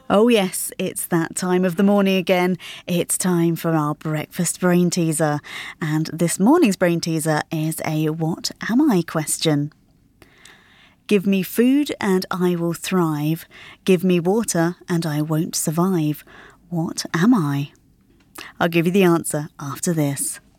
Oh yes, it's that time of the morning again. It's time for our breakfast brain teaser. And this morning's brain teaser is a what am I question. Give me food and I will thrive. Give me water and I won't survive. What am I? I'll give you the answer after this.